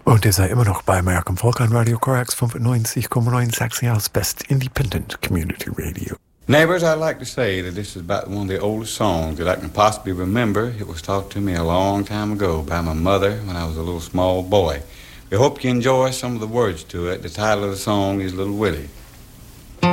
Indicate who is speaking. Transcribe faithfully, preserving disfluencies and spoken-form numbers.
Speaker 1: Und ihr seid immer noch bei Malcolm Folk an Radio Corax fünfundneunzig Komma neun Sachsen-Anhalt's Best Independent Community Radio.
Speaker 2: Neighbors, I'd like to say that this is about one of the oldest songs that I can possibly remember. It was taught to me a long time ago by my mother when I was a little small boy. We hope you enjoy some of the words to it. The title of the song is Little Willie.